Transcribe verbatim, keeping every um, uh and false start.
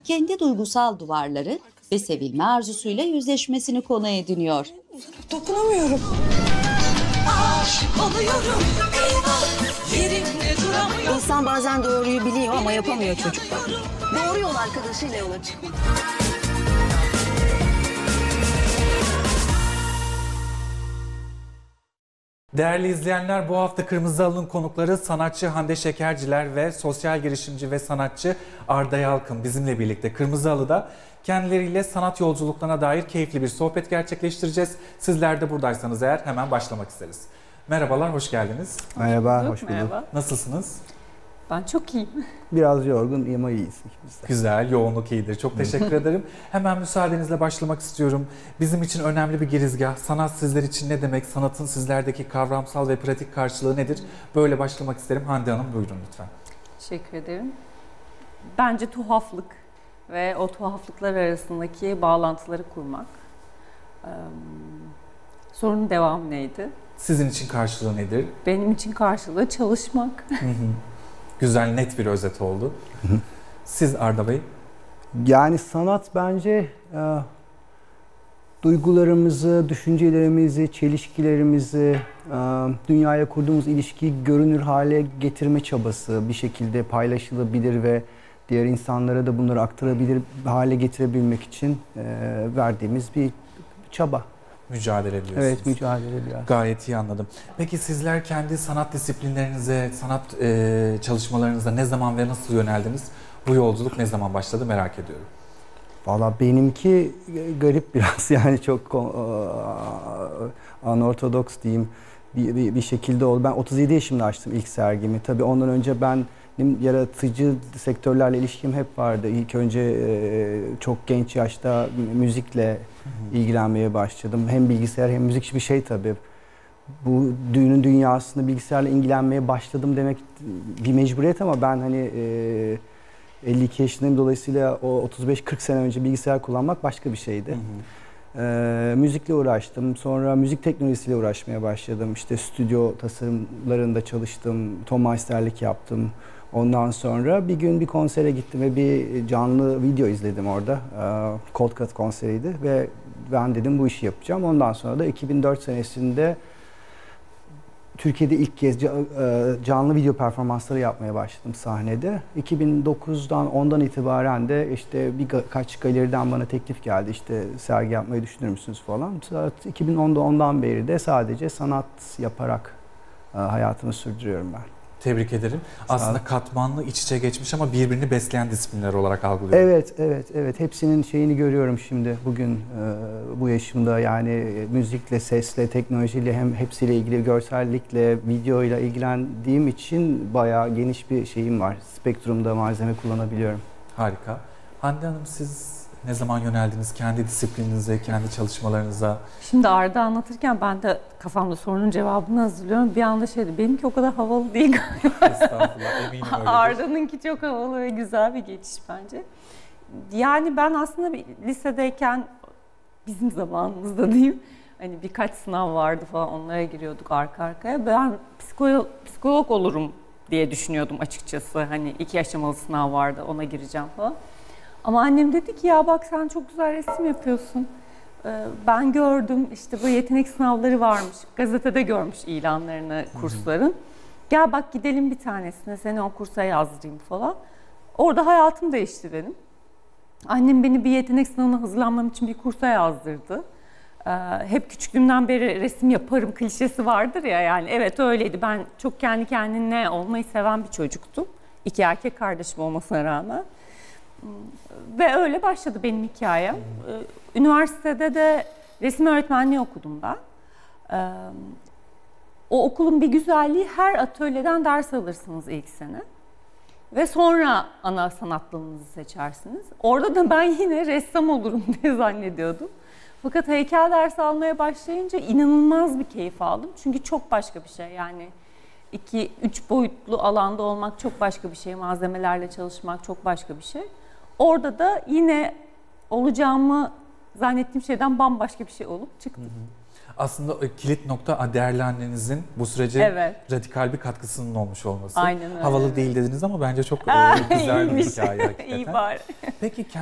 kendi duygusal duvarları ve sevilme arzusuyla yüzleşmesini konu ediniyor. Dokunamıyorum. Aşık oluyorum. Eyvah, yerimde duramıyorum. İnsan bazen doğruyu biliyor ama yapamıyor çocuklar. Doğru yol arkadaşıyla yola çıkmak. Değerli izleyenler, bu hafta Kırmızı Halı'nın konukları sanatçı Hande Şekerciler ve sosyal girişimci ve sanatçı Arda Yalkın bizimle birlikte Kırmızı Halı'da kendileriyle sanat yolculuklarına dair keyifli bir sohbet gerçekleştireceğiz. Sizler de buradaysanız eğer hemen başlamak isteriz. Merhabalar, hoş geldiniz. Merhaba, hoş bulduk. Merhaba. Nasılsınız? Ben çok iyiyim. Biraz yorgun ama iyiyiz ikimiz de. Güzel, yoğunluk iyidir. Çok teşekkür ederim. Hemen müsaadenizle başlamak istiyorum. Bizim için önemli bir girizgah. Sanat sizler için ne demek? Sanatın sizlerdeki kavramsal ve pratik karşılığı nedir? Böyle başlamak isterim. Hande Hanım, buyurun lütfen. Teşekkür ederim. Bence tuhaflık ve o tuhaflıklar arasındaki bağlantıları kurmak. Ee, sorunun devamı neydi? Sizin için karşılığı nedir? Benim için karşılığı çalışmak. Hı hı. Güzel, net bir özet oldu. Siz Arda Bey? Yani sanat bence e, duygularımızı, düşüncelerimizi, çelişkilerimizi, e, dünyaya kurduğumuz ilişkiyi görünür hale getirme çabası, bir şekilde paylaşılabilir ve diğer insanlara da bunları aktarabilir hale getirebilmek için e, verdiğimiz bir çaba. Mücadele ediyorsunuz. Evet, mücadele biraz. Gayet iyi anladım. Peki sizler kendi sanat disiplinlerinize, sanat e, çalışmalarınıza ne zaman ve nasıl yöneldiniz? Bu yolculuk ne zaman başladı merak ediyorum. Valla benimki garip biraz, yani çok anortodoks diyeyim bir, bir, bir şekilde oldu. Ben otuz yedi yaşımda açtım ilk sergimi. Tabii ondan önce ben benim yaratıcı sektörlerle ilişkim hep vardı. İlk önce e, çok genç yaşta müzikle hı hı. ilgilenmeye başladım. Hem bilgisayar hem müzik bir şey tabii. Bu düğünün dünyasında bilgisayarla ilgilenmeye başladım demek bir mecburiyet ama ben hani e, elli iki yaşındayım, dolayısıyla o otuz beş kırk sene önce bilgisayar kullanmak başka bir şeydi. Hı hı. E, müzikle uğraştım, sonra müzik teknolojisiyle uğraşmaya başladım. İşte stüdyo tasarımlarında çalıştım, ton meisterlik yaptım. Ondan sonra bir gün bir konsere gittim ve bir canlı video izledim orada. E, Cold Cut konseriydi ve ben dedim bu işi yapacağım. Ondan sonra da iki bin dört senesinde Türkiye'de ilk kez canlı video performansları yapmaya başladım sahnede. iki bin dokuzdan ondan itibaren de işte birkaç galeriden bana teklif geldi. İşte sergi yapmayı düşünür müsünüz falan. iki bin onda ondan beri de sadece sanat yaparak hayatımı sürdürüyorum ben. Tebrik ederim. Aslında katmanlı, iç içe geçmiş ama birbirini besleyen disiplinler olarak algılıyorum. Evet, evet, evet. Hepsinin şeyini görüyorum şimdi bugün bu yaşımda. Yani müzikle, sesle, teknolojiyle, hem hepsiyle ilgili görsellikle, videoyla ilgilendiğim için bayağı geniş bir şeyim var. Spektrumda malzeme kullanabiliyorum. Harika. Hande Hanım, siz ne zaman yöneldiniz kendi disiplininize, kendi çalışmalarınıza? Şimdi Arda anlatırken ben de kafamda sorunun cevabını hazırlıyorum. Bir anda şeydi, benimki o kadar havalı değil galiba. Estağfurullah, eminim öyledir. Arda'nınki çok havalı ve güzel bir geçiş bence. Yani ben aslında bir lisedeyken, bizim zamanımızda diyeyim, hani birkaç sınav vardı falan, onlara giriyorduk arka arkaya. Ben psikolog, psikolog olurum diye düşünüyordum açıkçası. Hani iki aşamalı sınav vardı, ona gireceğim falan. Ama annem dedi ki ya bak sen çok güzel resim yapıyorsun. Ee, ben gördüm, işte bu yetenek sınavları varmış. Gazetede görmüş ilanlarını kursların. Gel bak gidelim bir tanesine, seni o kursa yazdırayım falan. Orada hayatım değişti benim. Annem beni bir yetenek sınavına hazırlanmam için bir kursa yazdırdı. Ee, hep küçüklüğümden beri resim yaparım klişesi vardır ya, yani evet öyleydi. Ben çok kendi kendine olmayı seven bir çocuktum. İki erkek kardeşim olmasına rağmen. Ve öyle başladı benim hikayem. Üniversitede de resim öğretmenliği okudum ben. O okulun bir güzelliği, her atölyeden ders alırsınız ilk sene. Ve sonra ana sanat dalınızı seçersiniz. Orada da ben yine ressam olurum diye zannediyordum. Fakat heykel dersi almaya başlayınca inanılmaz bir keyif aldım. Çünkü çok başka bir şey, yani iki, üç boyutlu alanda olmak çok başka bir şey. Malzemelerle çalışmak çok başka bir şey. Orada da yine olacağımı zannettiğim şeyden bambaşka bir şey olup çıktı. Hı hı. Aslında o kilit nokta değerli annenizin bu sürece Evet. radikal bir katkısının olmuş olması. Aynen öyle. Havalı değil dediniz ama bence çok e, güzel bir İyiymiş. hikaye hakikaten. İyi bari. Peki